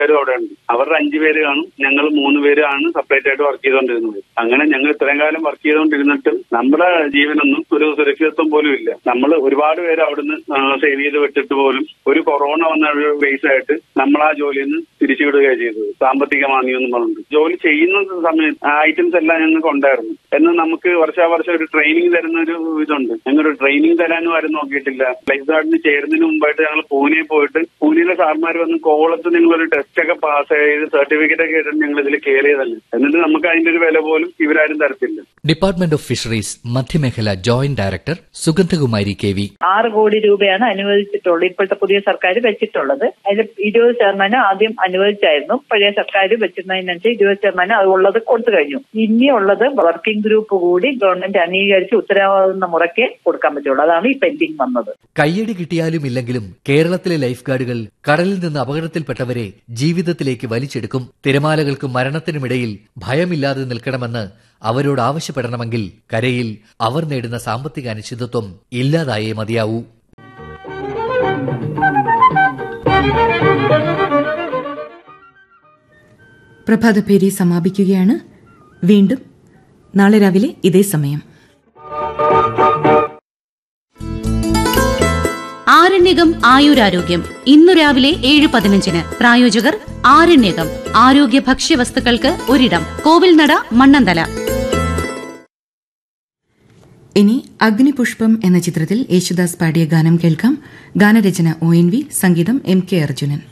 പേരും അവിടെ ഉണ്ട്. അവരുടെ 5 പേര് കാണും, ഞങ്ങൾ 3 പേരാണ് സെപ്പറേറ്റ് ആയിട്ട് വർക്ക് ചെയ്തുകൊണ്ടിരുന്നത്. അങ്ങനെ ഞങ്ങൾ ഇത്രയും കാലം വർക്ക് ചെയ്തുകൊണ്ടിരുന്നിട്ടും നമ്മുടെ ജീവനൊന്നും ഒരു സുരക്ഷിതത്വം പോലും ഇല്ല. നമ്മൾ ഒരുപാട് പേര് അവിടുന്ന് സേവ് ചെയ്ത് വെച്ചിട്ട് പോലും ഒരു കൊറോണ വന്ന ഒരു ബേസ് ആയിട്ട് നമ്മൾ ആ ജോലിയിൽ നിന്ന് തിരിച്ചുവിടുകയാണ് ചെയ്തത്. സാമ്പത്തിക മാന്ദ്യം എന്ന് പറഞ്ഞിട്ട് ജോലി ചെയ്യുന്ന സമയത്ത് ആ ഐറ്റംസ് എല്ലാം ഞങ്ങൾക്ക് ഉണ്ടായിരുന്നു. എന്നാൽ നമുക്ക് വർഷാവർഷം ഒരു ട്രെയിനിങ് തരുന്ന ഒരു ഇതുണ്ട്. ഞങ്ങളൊരു ട്രെയിനിങ് തരാനും ആരും നോക്കിയിട്ടില്ല. ലൈഫ് ഗാർഡിന് ചേരുന്നതിന് മുമ്പായിട്ട് ഞങ്ങൾ പൂനെ പോയിട്ട് പൂനെയിലെ സാർമാർ വന്ന് കോവളത്ത് നിങ്ങളൊരു ടെസ്റ്റ് ഒക്കെ പാസ് ചെയ്ത് സർട്ടിഫിക്കറ്റ് ഒക്കെ ഇട്ടിട്ട് ഞങ്ങൾ ഇതിൽ കയറിയതല്ല. എന്നിട്ട് നമുക്ക് അതിന്റെ ഒരു വില പോലും ഇവരാരും തരത്തില്ല. Department of fisheries മധ്യമേഖല joint director Sugandhakumari KV. 6 കോടി രൂപയാണ് അനുവദിച്ചിട്ടുള്ളത്. ഇപ്പോഴത്തെ പുതിയ സർക്കാർ വെച്ചിട്ടുള്ളത്. അതിൽ 20% ആദ്യം അനുവദിച്ചായിരുന്നു. പഴയ സർക്കാർ വെച്ചിരുന്നതിനനുസരിച്ച് 20% അത് ഉള്ളത് കൊടുത്തു കഴിഞ്ഞു. ഇനിയുള്ളത് വർക്കിംഗ് ഗ്രൂപ്പ് കൂടി ഗവൺമെന്റ് അംഗീകരിച്ച് ഉത്തരവാദിത്ത മുറയ്ക്ക് കൊടുക്കാൻ പറ്റുള്ളൂ. അതാണ് ഈ പെൻഡിങ് വന്നത്. കയ്യടി കിട്ടിയാലും ഇല്ലെങ്കിലും കേരളത്തിലെ ലൈഫ് ഗാർഡുകൾ കടലിൽ നിന്ന് അപകടത്തിൽപ്പെട്ടവരെ ജീവിതത്തിലേക്ക് വലിച്ചെടുക്കും. തിരമാലകൾക്കും മരണത്തിനുമിടയിൽ ഭയമില്ലാതെ നിൽക്കണമെന്ന് അവരോട് ആവശ്യപ്പെടണമെങ്കിൽ കരയിൽ അവർ നേടുന്ന സാമ്പത്തിക അനിശ്ചിതത്വം ഇല്ലാതായേ മതിയാവൂ. പ്രഭാതഭേരി സമാപിക്കുകയാണ്. വീണ്ടും നാളെ രാവിലെ ഇതേ സമയം. ആരണ്യകം ആയുരാരോഗ്യം ഇന്നു രാവിലെ 7:15. പ്രായോജകർ ആരണ്യകം ആരോഗ്യ ഭക്ഷ്യവസ്തുക്കൾക്ക് ഒരിടം, കോവിൽനട, മണ്ണന്തല. ഇനി അഗ്നിപുഷ്പം എന്ന ചിത്രത്തിൽ യേശുദാസ് പാടിയ ഗാനം കേൾക്കാം. ഗാനരചന ONV, സംഗീതം MK അർജുനൻ.